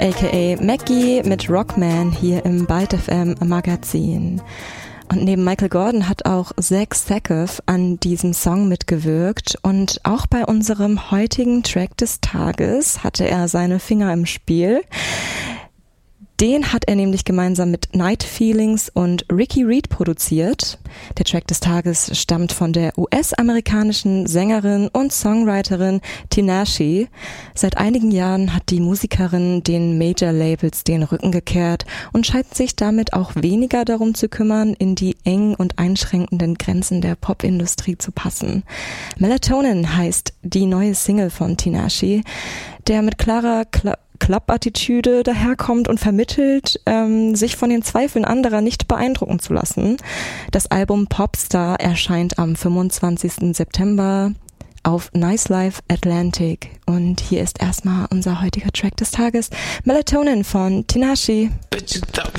aka Mackie mit Rockman hier im Byte FM Magazin. Und neben Michael Gordon hat auch Zach Sackhoff an diesem Song mitgewirkt und auch bei unserem heutigen Track des Tages hatte er seine Finger im Spiel. Den hat er nämlich gemeinsam mit Night Feelings und Ricky Reed produziert. Der Track des Tages stammt von der US-amerikanischen Sängerin und Songwriterin Tinashe. Seit einigen Jahren hat die Musikerin den Major-Labels den Rücken gekehrt und scheint sich damit auch weniger darum zu kümmern, in die engen und einschränkenden Grenzen der Popindustrie zu passen. Melatonin heißt die neue Single von Tinashe, der mit klarer Club-Attitüde daherkommt und vermittelt, sich von den Zweifeln anderer nicht beeindrucken zu lassen. Das Album Popstar erscheint am 25. September auf Nice Life Atlantic. Und hier ist erstmal unser heutiger Track des Tages, Melatonin von Tinashe. Bet you thought